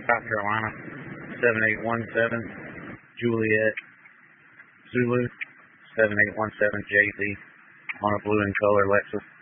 South Carolina, 7817 Juliet Zulu, 7817 JZ on a blue and color Lexus.